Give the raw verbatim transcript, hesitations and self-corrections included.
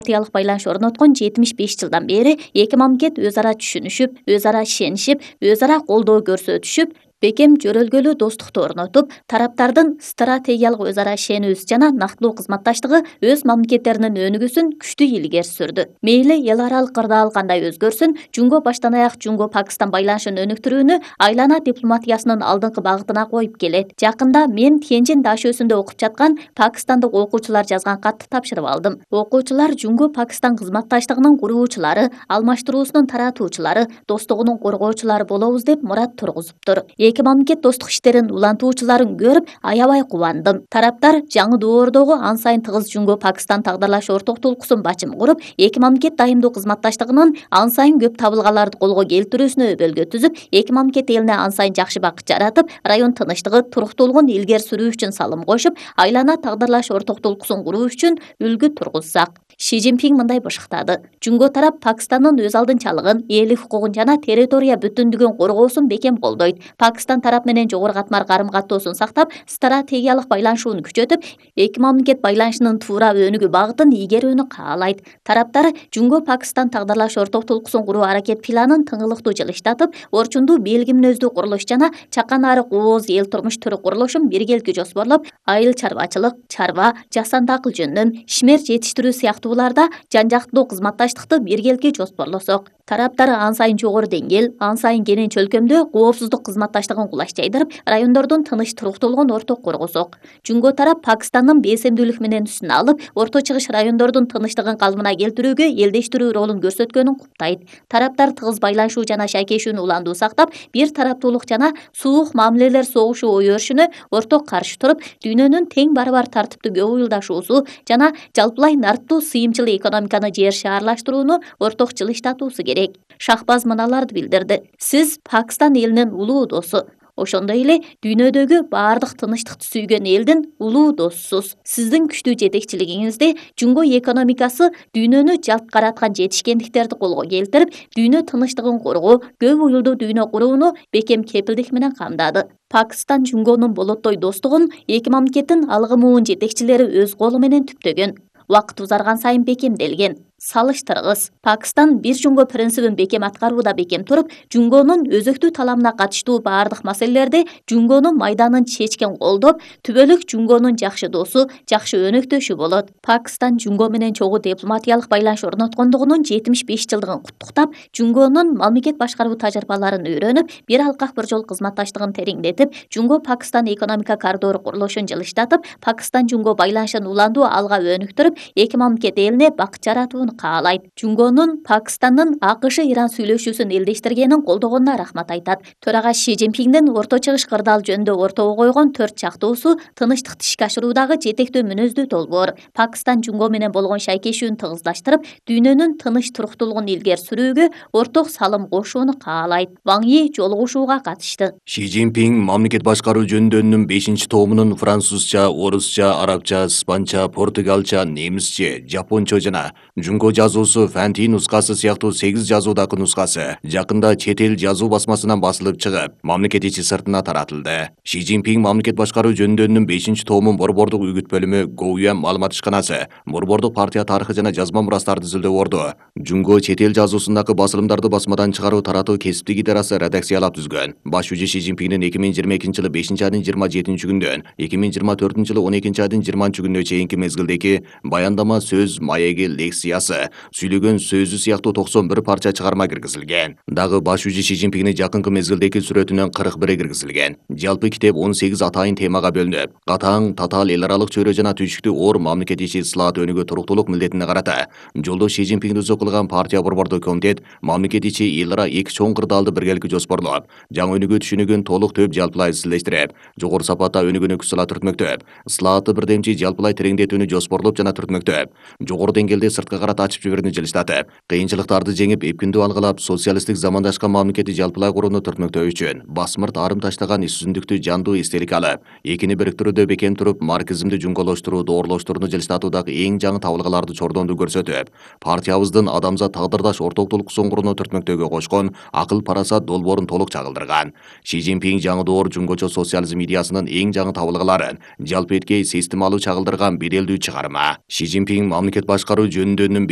Дипломатиялык байланыш орноткон жетимиш беш жылдан бери эки мамлекет өз ара түшүнүшүп, өз ара ишенишип, өз ара колдоо көрсөтүшүп, бекем жөрөлгөлүү достукту орнотуп, тараптардын стратегиялык өз ара ишенүүсү жана нактылуу кызматташтыгы өз мамлекеттеринин өнүгүүсүн күчтүү илгери сүрдү. Мейли эл аралык кырдаал кандай өзгөрсүн, Жумго баштан аяк Жумго-Пакистан байланышын өнүктүрүүнү айлана дипломатиясынын алдыңкы багытына коюп келет. Жакында мен Тяньшань даш өсүндө окуп жаткан пакистандык окуучулар жазган катты тапшырып алдым. Окуучулар Жумго-Пакистан кызматташтыгынын куруучулары, алмаштыруусунун таратуучулары, достугунун коргоочулары болобуз деп мурат тургузуптур. Эки мамлекет достук иштерин улантуучуларын көрүп аябай кубандым. Тараптар жаңы доордогу ан сайын тыгыз Жумго-Пакистан тагдырлаш орток толкуусун бачым куруп, эки мамлекет дайымдуу кызматташтыгынын ан сайын көп табылгаларды колго келтирүүсүнө өбөлгө түзүп, эки мамлекет элине ан сайын жакшы бакыт жаратып, район тынычтыгы, туруктуулугун илгери сүрүү үчүн салым кошуп, айлана тагдырлаш орток толкуусун куруу үчүн үлгү тургузсак. Ши Цзиньпин мындай бышыктады. Жумго тарап Пакистандын өз алдынчалыгын, элдик укугун жана территория бүтүндүгүн коргоосун бекем колдойт. Пакистан тарап менен жогору катмар карым-каттоосун сактап, стратегиялык байланышууну күчөтүп, эки мамлекет байланышынын туура өнүгүү багытын ийгерүүнү каалайт. Тараптар Жумго-Пакистан тагдырлаш орток толкуусун куруу аракет планын тыңылыктуу жылыштатып, орчундуу белги мүнөздүү курулуш жана чакан арык ооз эл турмуш түрү курулушун биргеликти жоспорлоп, айыл чарбачылык, чарба, жасанды акыл жөнүнөн, ишмер жетиштирүү сыяктууларда жан-жактуу кызматташтыкты биргеликти жоспорлосок, тараптар ан сайын жогору деңгээл, ан сайын кенен чөлкөмдө коопсуздук кызматташтыгын кулаш жайдырып, райондордун тыныч туруктуулугун орток коргосок. Жумго тарап Пакистандын бесемдүүлүк менен үстүнө алып, Орто Чыгыш райондордун тынычтыгын калыбына келтирүүгө элдештирүү ролун көрсөткөнүн куптайт. Тараптар тыгыз байланышуу жана шайкешүүнү уландуу сактап, бир тараптуулук жана суук мамилелер согушу ой өрүшүнө орток каршы туруп, дүйнөнүн тең барабар тартиптүү көп уюлдашуусу жана жалпылай нарттуу сыйымчыл экономиканы жер шаарлаштырууну орток жылыштатуусу керек. Шахбаз мыналарды билдирди. Сиз Пакистан элинин улуу досу. Ошондой эле дүйнөдөгү баардык тынычтыкты сүйгөн элдин улуу досусуз. Сиздин күчтүү жетекчилигиңизде Жумго экономикасы дүйнөнү жалт караткан жетишкендиктерди колго келтирип, дүйнө тынычтыгын коргоо, көп уюлдуу дүйнө курууну бекем кепилдик менен камдады. Пакистан Жумгонун болоттой достугун эки мамлекеттин алгымуун жетекчилери өз колу менен түптөгөн. Убакыт узарган сайын бекемделген. Салыштыргыс. Пакистан бир Жумго принцибин бекем аткарууда бекем туруп, Жумгонун өзөктүү таламына катыштуу баардык маселелерде Жумгонун майданын чечкен колдоп, түбөлүк Жумгонун жакшы досу, жакшы өнөктөшү болот. Пакистан Жумго менен чогуу дипломатиялык байланыш орноткондугунун жетимиш беш жылдыгын куттуктап, Жумгонун мамлекет башкаруу тажрыйбаларын үйрөнүп, бир алкак бир жол кызматташтыгын тереңдетип, Жумго-Пакистан экономика коридору курулушун жылыштатып, Пакистан Жумго байланышын уландуу алга өнүктүрүп, эки мамлекет элине бакыт жаратууну каалайт. Жумгонун Пакистандын АКШ Иран сүйлөшүүсүн элдештиргенин колдогонуна рахмат айтат. Төрага Ши Цзиньпиндин Орто Чыгыш кырдаал жөнүндө ортого койгон төрт чактуусу тынычтыкты ишке ашыруудагы жетектөө мүнөздүү долбоор. Пакистан Жумго менен болгон шайкешүүнү тыгыздаштырып, дүйнөнүн тыныч туруктуулугун илгери сүрүүгө орток салым кошууну каалайт. Ван Йи жолугушууга катышты. Ши Цзиньпин мамлекет башкаруу жөнүндөнүн бешинчи томунун французча, орусча, арабча, испанча, португалча, немисче, жапончо жана Жумго жазуусу фэнти нускасы сыяктуу сегиз жазуудагы нускасы жакында чет эл жазуу басмасынан басылып чыгып, мамлекет ичи сыртына таратылды. Ши Цзиньпин мамлекет башкаруу жөнүндөнүн бешинчи томун борбордук үгүт бөлүмү Гоуям маалымат ишканасы борбордук партия тарыхы жана жазма мурастарды изилдөө орду. Жумго чет эл жазуусундагы басылымдарды басмадан чыгаруу таратуу кесиптик идарасы редакциялап түзгөн. Баш жүзү Ши Цзиньпиндин эки миң жыйырма экинчи жылы бешинчи айдын жыйырма жетинчи күндөн эки миң жыйырма төртүнчү жылы он экинчи айдын жыйырманчы күнүнө чейинки мезгилдеги баяндама сөз маеги лекциясы, сүйлөгөн сөзү сыяктуу токсон бир парча чыгарма киргизилген. Дагы баш жүзү Ши Цзиньпиндин жакынкы мезгилдеги сүрөтүнөн кырк бири киргизилген. Жалпы китеп он сегиз атайын темага бөлүнүп, катаң, татаал эл аралык чөйрө жана түйшүктүү оор мамлекет ичи ислаат өнүгүү туруктуулук милдетине карата жолдош Ши Цзиньпин өзү кылган партия борбордук комитет мамлекет ичи эл ара эки чоң кырдаалды биргеликти жоспорлоп, жаңы өнүгүү түшүнүгүн толук төп жалпылай изилдештирип, жогору сапатта өнүгүүнү күч сала түртмөктөп, ислаатты бирдемчи жалпылай тереңдетүүнү жоспорлоп жана түртмөктөп, жогору деңгээлде сырткы карата ачып жиберүүнү жылыштатып, кыйынчылыктарды жеңип, эпкиндүү алгылап, социалисттик замандашкан мамлекети жалпылай курууну түртмөктөө үчүн басмырт арым таштаган иш жүзүндүктү жандуу эстелик алып, экини бириктирүүдө бекем туруп, марксизмди жумголоштуруу, доорлоштурууну жылыштатуудагы эң жаңы табылгаларды чордондуу көрсөтүп, партиябыздын адамзат тагдырдаш орток толкуусун курууну түртмөктөөгө кошкон акыл парасат долбоорун толук чагылдырган. Ши Цзиньпин жаңы доор жумгочо социализм идеясынын эң жаңы табылгаларын жалпы эткей системалуу чагылдырган беделдүү чыгарма. Ши Цзиньпин мамлекет башкаруу жөнүндөнүн